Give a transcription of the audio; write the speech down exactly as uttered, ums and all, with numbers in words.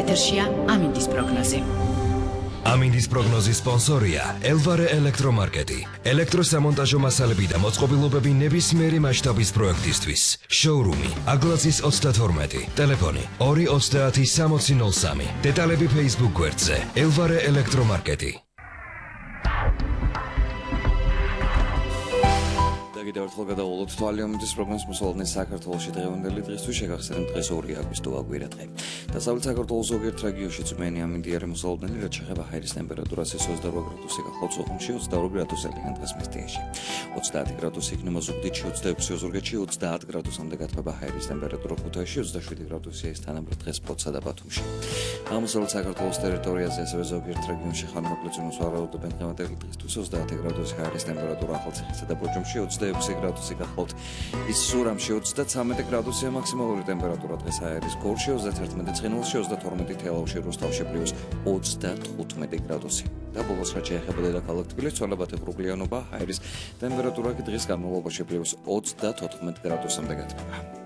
ეთერშია ამინდის პროგნოზი. ამინდის პროგნოზის სპონსორია ელვარე ელექტრომარკეტი. ელექტროსამონტაჟო მასალები და მოწყობილობები ნებისმიერი მასშტაბის პროექტისთვის. შოურუმი აგლაცის ოცდათორმეტი, ტელეფონი ორი ოცდაათი სამოცი ნოლ სამი. დეტალები Facebook გვერდზე ელვარე ელექტრომარკეტი. კიდევ ერთხელ გადავულოთ თვალი ამინდის პროგნოზის მოსალოდნელი საქართველოში დღევანდელი დღისთვის შეგახსენებთ დღეს ორი აგვისტო აგვირა დღე. დასავლეთ საქართველოს ზოგიერთ რეგიონში წვიმიანი ამინდიარე მოსალოდნელი, რაც შეეხება ჰაერის ტემპერატურას ოცდაორი გრადუსი გახლავთ სოხუმში, ოცდაორი გრადუსი ლიგან დღეს მესტიაში. ოცდაათი გრადუსი იქნება ზუგდიდში, ოცდაექვსი ოზურგეთში, ოცდაათ გრადუსამდე გათბება ჰაერის ტემპერატურა ქუთაისში, ოცდაშვიდი გრადუსია ის თანამედროვე დღეს ფოთსა და ბათუმში. აღმოსავლეთ საქართველოს ტერიტორიაზე ასევე ზოგიერთ რეგიონში ხანმოკლე წვიმის ვარაუდობენ დღევანდელი დღისთვის ოცდაათი გრადუსი ჰაერის ტემპერატურა ახალციხისა და ბორჯომში, ოცდაექვსი გრადუსი გახლავთ ის სურამში, ოცდათერთმეტი გრადუსია მაქსიმალური ტემპერატურა დღეს ჰაერის გორში, ოცდათერთმეტი ცხინვალში, ოცდათორმეტი თელავში, რუსთავში პლუს ოცდათხუთმეტი გრადუსი. და ბოლოს რაც შეეხება დედაქალაქ თბილისს, ცვალებადობრივიანობა ჰაერის ტემპერატურა დღის განმავლობაში პლუს ოცდათოთხმეტ გრადუსამდე გათბება.